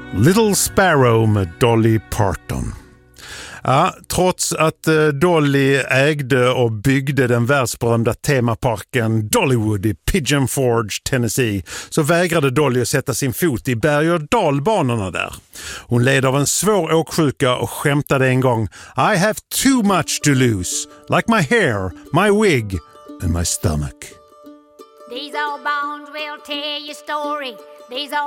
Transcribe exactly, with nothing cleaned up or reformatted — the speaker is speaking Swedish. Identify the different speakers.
Speaker 1: Little Sparrow med Dolly Parton. Ja, trots att Dolly ägde och byggde den världsberömda temaparken Dollywood i Pigeon Forge, Tennessee, så vägrade Dolly att sätta sin fot i berg- och dalbanorna där. Hon led av en svår åksjuka och skämtade en gång: I have too much to lose, like my hair, my wig and my stomach.
Speaker 2: These old bones will tell your story. These old